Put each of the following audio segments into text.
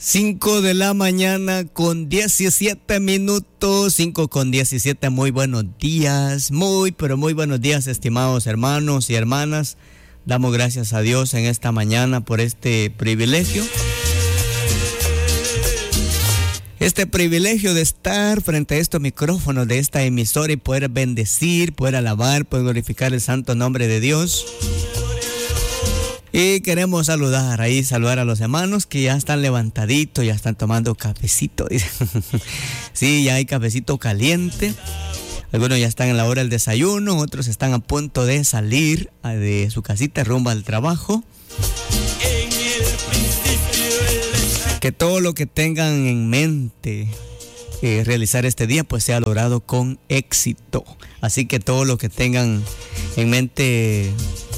5 de la mañana con 17 minutos, 5 con 17, muy buenos días, pero muy buenos días, estimados hermanos y hermanas. Damos gracias a Dios en esta mañana por este privilegio. Este privilegio de estar frente a estos micrófonos de esta emisora y poder bendecir, poder alabar, poder glorificar el santo nombre de Dios. Y queremos saludar a los hermanos que ya están levantaditos, ya están tomando cafecito. Sí, ya hay cafecito caliente. Algunos ya están en la hora del desayuno, otros están a punto de salir de su casita rumbo al trabajo. Que todo lo que tengan en mente realizar este día pues sea logrado con éxito. Así que todo lo que tengan en mente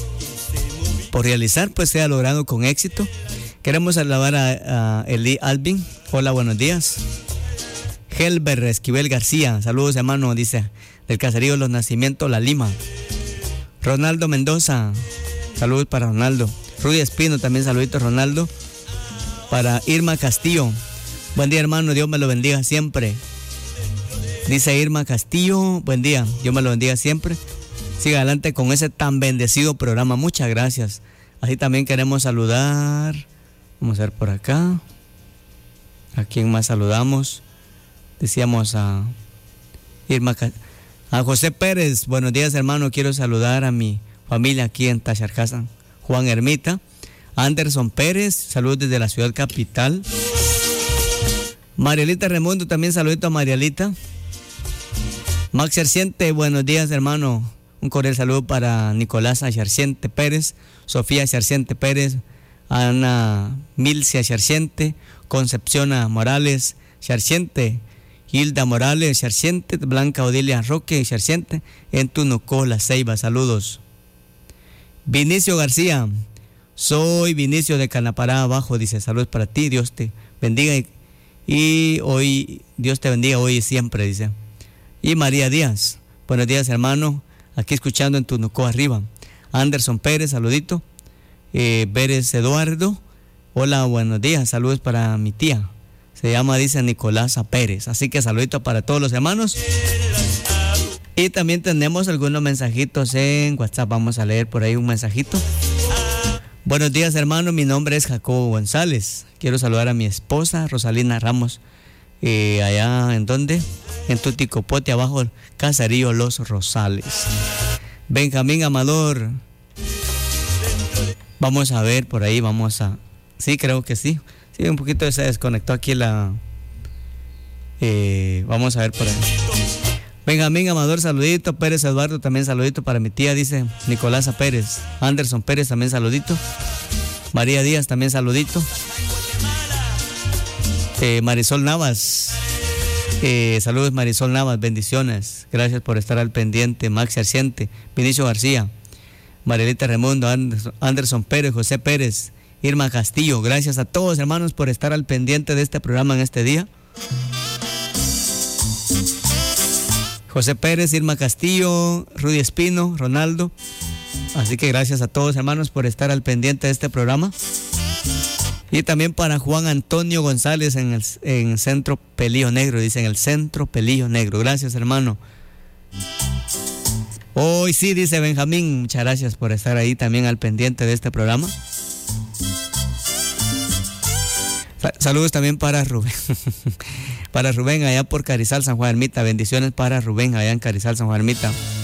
por realizar pues sea logrado con éxito. Queremos alabar a Eli Alvin. Hola, buenos días. Helber Esquivel García, saludos hermano, dice, del caserío Los Nacimientos, La Lima. Ronaldo Mendoza, saludos para Ronaldo. Rudy Espino, también saluditos Ronaldo. Para Irma Castillo, buen día hermano, Dios me lo bendiga siempre. Dice Irma Castillo, buen día, Dios me lo bendiga siempre. Siga adelante con ese tan bendecido programa, muchas gracias. Así también queremos saludar, vamos a ver por acá, ¿a quién más saludamos? Decíamos a Irma, a José Pérez, buenos días hermano, quiero saludar a mi familia aquí en Tacharcasa, Juan Ermita. Anderson Pérez, saludos desde la ciudad capital. Marielita Raimundo, también saludito a Marielita. Max Cerciente, buenos días hermano. Un cordial saludo para Nicolás Cerciente Pérez, Sofía Cerciente Pérez, Ana Milcia Cerciente, Concepción Morales Cerciente, Hilda Morales Cerciente, Blanca Odilia Roque Cerciente, en Tunucó, La Ceiba, saludos. Vinicio García, soy Vinicio de Canapará Abajo, dice, saludos para ti, Dios te bendiga y hoy, Dios te bendiga hoy y siempre, dice. Y María Díaz, buenos días hermano, aquí escuchando en Tunucó arriba. Anderson Pérez, saludito. Pérez Eduardo, hola, buenos días, saludos para mi tía, se llama, dice, Nicolasa Pérez, así que saludito para todos los hermanos. Y también tenemos algunos mensajitos en WhatsApp, vamos a leer por ahí un mensajito. Buenos días hermano, mi nombre es Jacobo González, quiero saludar a mi esposa Rosalina Ramos, allá en donde, en Tuticopote abajo, Caserío Los Rosales. Benjamín Amador, vamos a ver por ahí, sí, creo que sí, un poquito se desconectó aquí vamos a ver por ahí. Benjamín Amador, saludito. Pérez Eduardo, también saludito para mi tía, dice Nicolasa Pérez. Anderson Pérez, también saludito. María Díaz, también saludito. Marisol Navas, saludos Marisol Navas, bendiciones, gracias por estar al pendiente. Max Arciente, Vinicio García, Marielita Raimundo, Anderson Pérez, José Pérez, Irma Castillo, gracias a todos hermanos por estar al pendiente de este programa en este día. José Pérez, Irma Castillo, Rudy Espino, Ronaldo. Así que gracias a todos hermanos por estar al pendiente de este programa. Y también para Juan Antonio González en el Centro Pelillo Negro, dice, en el Centro Pelillo Negro. Gracias hermano. Hoy sí, dice Benjamín, muchas gracias por estar ahí también al pendiente de este programa. Saludos también para Rubén. Para Rubén allá por Carizal, San Juan Ermita. Bendiciones para Rubén allá en Carizal, San Juan Ermita.